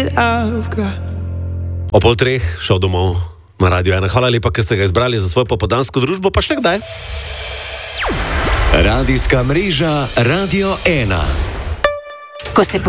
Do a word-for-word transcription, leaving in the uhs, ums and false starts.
O pol treh šel domov na Radio ena. Hvala lepa, ker ste ga izbrali za svojo popoldansko družbo, pa še kdaj. Radijska mreža Radio ena. Ko se